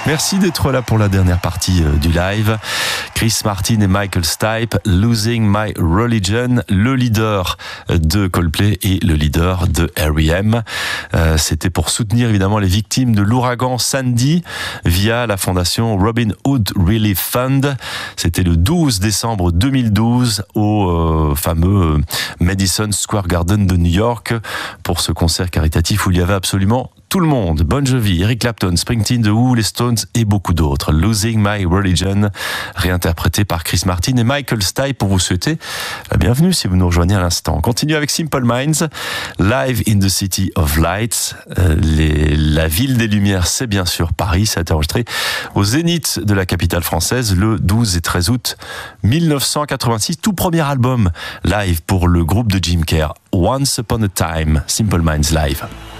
Merci d'être là pour la dernière partie du live. Chris Martin et Michael Stipe, Losing My Religion, le leader de Coldplay et le leader de R.E.M. C'était pour soutenir évidemment les victimes de l'ouragan Sandy via la fondation Robin Hood Relief Fund. C'était le 12 décembre 2012 au fameux Madison Square Garden de New York pour ce concert caritatif où il y avait absolument tout le monde. Bon Jovi, Eric Clapton, Springsteen, The Who, les Stones et beaucoup d'autres. Losing My Religion, réinterprété par Chris Martin et Michael Stipe pour vous souhaiter la bienvenue si vous nous rejoignez à l'instant. On continue avec Simple Minds, Live in the City of Lights. La ville des Lumières, c'est bien sûr Paris. Ça a été enregistré au Zénith de la capitale française le 12 et 13 août 1986. Tout premier album live pour le groupe de Jim Kerr, Once Upon a Time, Simple Minds Live.